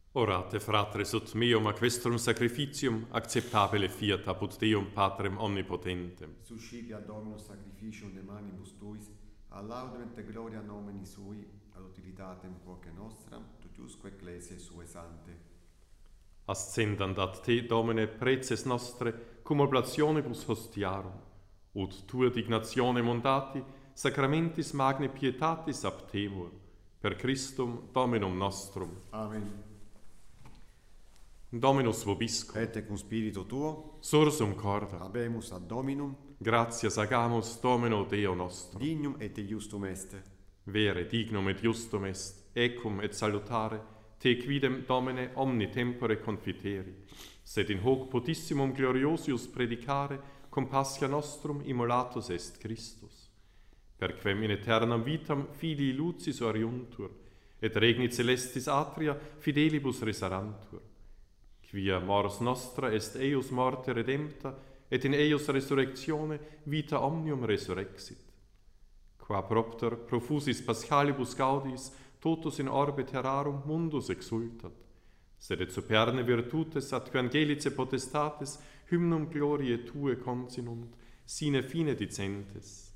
Orate, fratres, ut meum ac vestrum sacrificium acceptabile fiat apud Deum Patrem omnipotentem. Suscipia Dominus sacrificium de manibus tuis, a laudem et gloria nomini sui, ad utilitatem quoque nostram, totiusque ecclesiae sue sante. Ascendant ad te, Domine, preces nostre, cum oblationibus hostiarum, ut tua dignatione mondati, sacramentis magni pietatis aptemur, per Christum Dominum nostrum. Amen. Dominus vobiscum, Et cum spiritu tuo, sursum corda, habemus ad Dominum, gratias agamus Domino Deo nostro. dignum et justum est. Vere dignum et justum est, ecum et salutare, te quidem Domine omni tempore confiteri, sed in hoc potissimum gloriosius predicare, cum passia nostrum immolatus est Christus. Perquem in aeternam vitam filii lucis oriuntur, et regni celestis atria fidelibus resarantur. Quia mors nostra est eius morte redempta, et in eius resurrectione vita omnium resurrexit. Qua propter profusis paschalibus gaudis, totus in orbe terrarum mundus exultat, sed et superne virtutes atque angelice potestates hymnum gloriae tue consinunt, sine fine dicentes.